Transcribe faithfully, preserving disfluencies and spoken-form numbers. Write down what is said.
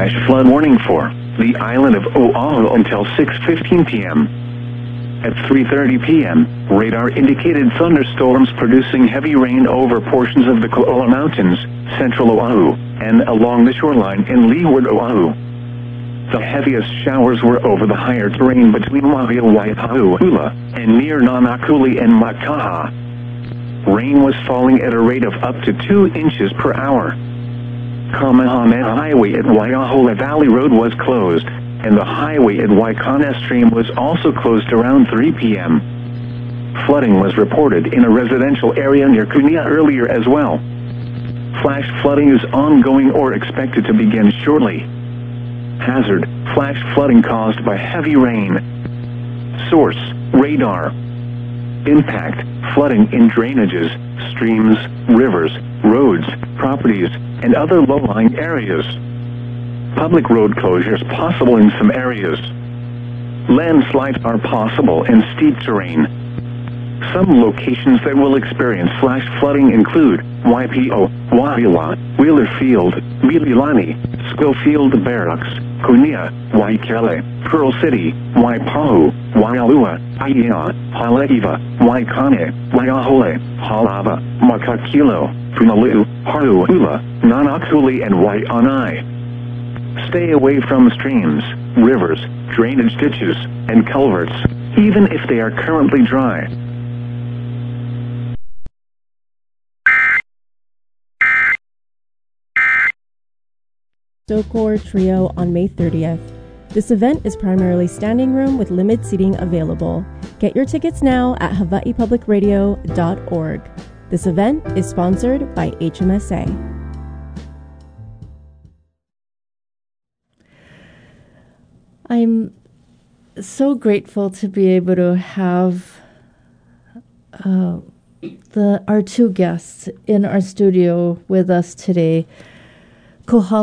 flash flood warning for the island of Oahu until six fifteen p.m. At three thirty p.m., radar indicated thunderstorms producing heavy rain over portions of the Ko'ola Mountains, central Oahu, and along the shoreline in leeward Oahu. The heaviest showers were over the higher terrain between Waipahu'ula and near Nanakuli and Makaha. Rain was falling at a rate of up to two inches per hour. Kamehameha Highway at Waiahola Valley Road was closed, and the highway at Waikana Stream was also closed around three p.m. Flooding was reported in a residential area near Kunia earlier as well. Flash flooding is ongoing or expected to begin shortly. Hazard: flash flooding caused by heavy rain. Source: radar. Impact: flooding in drainages, streams, rivers, roads, properties, and other low-lying areas. Public road closures possible in some areas. Landslides are possible in steep terrain. Some locations that will experience flash flooding include Waipo, Waiala, Wheeler Field, Mililani, Schofield Barracks, Kunia, Waikele, Pearl City, Waipahu, Waialua, Aiea, Haleiwa, Waikane, Waiahole, Halava, Makakilo, Punalu, Haru'ula, Nanakuli, and Waianae. Stay away from streams, rivers, drainage ditches, and culverts, even if they are currently dry. SoCore Trio on May thirtieth. This event is primarily standing room with limited seating available. Get your tickets now at hawaii public radio dot org. This event is sponsored by H M S A. I'm so grateful to be able to have uh, the our two guests in our studio with us today. Kohala